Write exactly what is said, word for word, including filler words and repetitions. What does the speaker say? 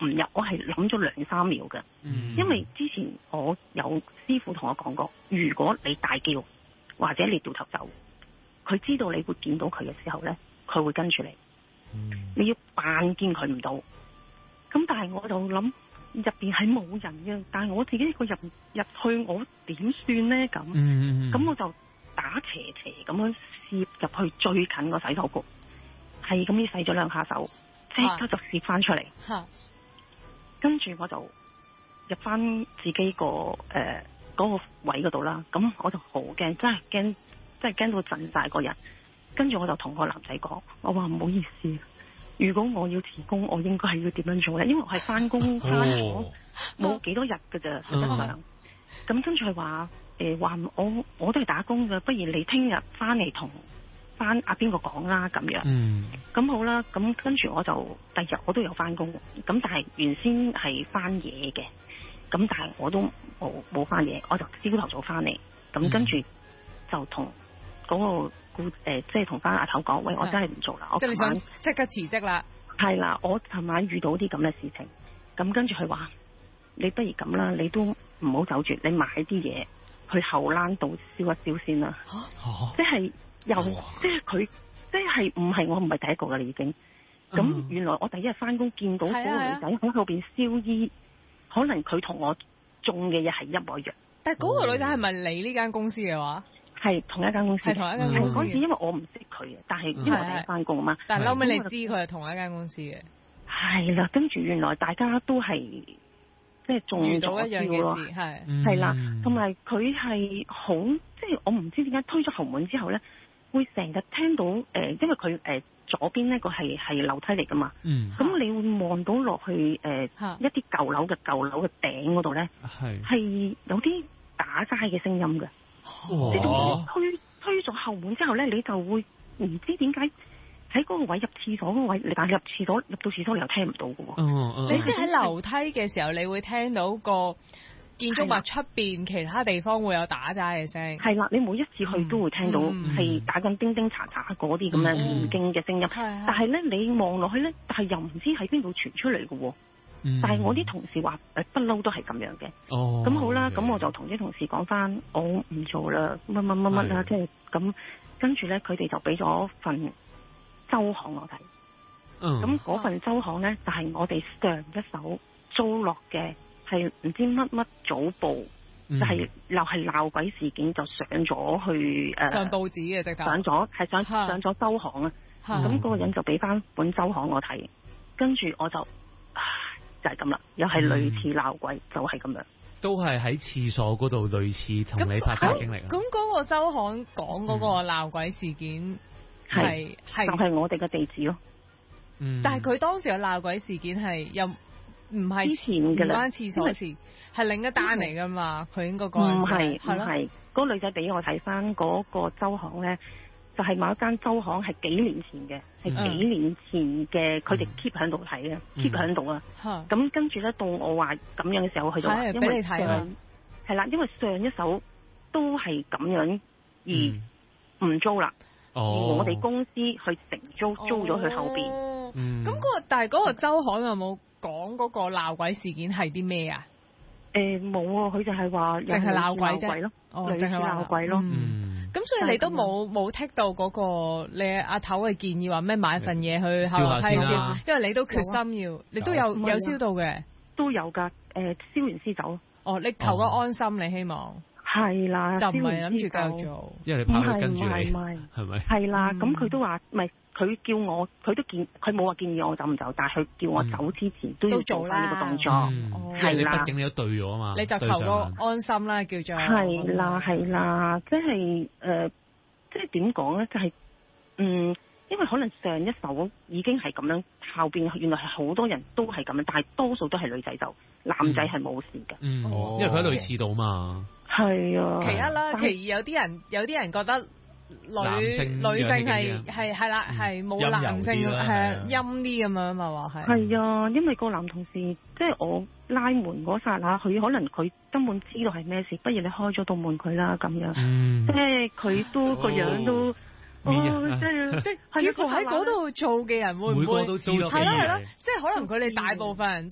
唔入，我係諗咗兩三秒嘅， 嗯、 因為之前我有師傅同我講過，如果你大叫或者你掉頭走，佢知道你會見到佢嘅時候咧，佢會跟住你， 嗯、 你要扮見佢唔到。咁但係我就諗入邊係冇人嘅，但係我自己一個入入去，我點算咧咁？咁、 嗯嗯、 我就打斜斜咁樣攝入去最近個洗手局，係咁樣洗咗兩下手，即刻就攝翻出嚟。 啊、 跟住我就入翻自己個誒嗰個位嗰度啦。咁我就好驚，真係驚，真係驚到震晒個人。跟住我就同個男仔講，我話唔好意思。如果我要辭工，我應該係要點樣做咧？因為我係翻工翻咗冇幾多日㗎咋，實質上。咁跟住佢話誒話我我都係打工嘅，不如你聽日翻嚟同翻阿邊個講啦咁樣。 嗯。 咁好啦，咁跟住我就第日我都有翻工，咁但係原先係翻嘢嘅，咁但係我都冇冇翻嘢，我就朝頭早翻嚟，咁跟住就同嗰、嗰個。誒、呃，即係同翻阿頭講，喂，我真係唔做啦，我即係你想即刻辭職啦？ 係啦，我琴晚遇到啲咁嘅事情，咁跟住佢話，你不如咁啦，你都唔好走住，你買啲嘢去後欄度燒一燒先啦。 啊、 即係又、啊、即係佢，即係唔係我唔係第一個噶啦已經。咁、嗯、原來我第一日翻工見到嗰個女仔喺後邊燒衣，可能佢同我種嘅嘢係一模一樣。 但係嗰個女仔係咪你呢間公司嘅話？ 係同一間公司， 係同一間公司。 嗰時因為我唔識佢嘅，但係因為我第一翻工啊嘛。 但係後尾你知佢係同一間公司嘅。係啦，跟住原來大家都係即係中咗招咯。 係係啦，同埋佢係好，即係我唔知點解推咗後門之後咧，會成日聽到誒、呃，因為佢誒、呃、左邊呢個係係樓梯嚟噶嘛。嗯。咁你會望到落去誒、呃、一啲舊樓嘅舊樓嘅頂嗰度咧，係係有啲打齋嘅聲音嘅。你到推推咗後門之後咧，你就會唔知點解喺嗰個位入廁所嗰個位，你但係入廁所入到廁所你又聽唔到嘅喎。 嗯嗯、你先喺樓梯嘅時候，你會聽到個建築物出邊其他地方會有打齋嘅聲。係啦，你每一次去都會聽到係打緊叮叮查查嗰啲咁樣念經嘅聲音。嗯、但係咧你望落去咧，但係又唔知喺邊度傳出嚟嘅喎。嗯、但係我啲同事話誒不嬲都係咁樣嘅。哦，咁好啦，咁、okay. 我就同啲同事講翻，我唔做啦，乜乜乜乜啦，即係咁。跟住咧，佢哋就俾咗份周行我睇。嗯，咁嗰份周行咧，就係、是、我哋上一手租落嘅，係唔知乜乜早報，嗯、就係又係鬧鬼事件，就上咗去誒、呃、 上報紙嘅直頭上咗係上上咗周行啊。咁嗰、嗯、個人就俾翻本周行我睇，跟住我就。就係咁啦，又係類似鬧鬼，嗯、就係咁樣，都係喺廁所嗰度類似同你發生經歷。 咁嗰個周刊講嗰個鬧鬼事件係係、嗯、 就係、是、我哋嘅地址咯。 嗯，但係佢當時嘅鬧鬼事件係又唔係之前嘅啦， 唔關廁所事，係另一單嚟噶嘛？佢應該講唔係係咯，係嗰個女仔俾我睇翻嗰個周刊咧。就係、是、某一間周行係幾年前嘅，係、嗯、幾年前嘅，佢哋 keep 喺度睇嘅，keep 喺度啊。咁、嗯、跟住咧，到我話咁樣嘅時候，佢就話因為上係啦，因為上一手都係咁樣而唔租啦、嗯，而我哋公司去承租，租咗佢後邊。咁、 哦嗯那個但係嗰個周行有冇講嗰個鬧鬼事件係啲咩啊？誒冇啊，佢就係話淨係鬧鬼啫咯，哦，淨係鬧鬼咯。嗯。咁所以你都冇冇剔到嗰、那個你阿頭嘅建議話咩買份嘢去後樓梯燒，因為你都決心要，你都有有燒到嘅，都有㗎。誒、呃，燒完先走。哦，你求個安心，哦、你希望係啦，就唔係諗住繼續做，因為你怕佢跟住你，係咪？係啦，咁佢、嗯、都話唔係。佢叫我，佢都建，佢冇話建議我走唔走，但係佢叫我走之前、嗯、都要做翻呢個動作，係、嗯、啦。畢竟你都對咗啊嘛，你就求個安心啦，叫做係啦係啦，即係誒，即係點講咧？就係、是、嗯，因為可能上一手已經係咁樣，後邊原來係好多人都係咁樣，但係多數都係女仔走，男仔係冇事嘅。嗯，因為佢喺類似度嘛。係啊。其一啦，其二有啲人有啲人覺得。女性女性係係係啦，係冇男性係陰啲咁樣嘛話係。係啊，因為個男同事即係我拉門嗰剎那，佢可能佢根本知道係咩事，不如你開咗道門佢啦咁樣。嗯，即係佢都個樣都哦，即係即係似乎喺嗰度做嘅人會唔會係咯係咯？即係可能佢哋大部分人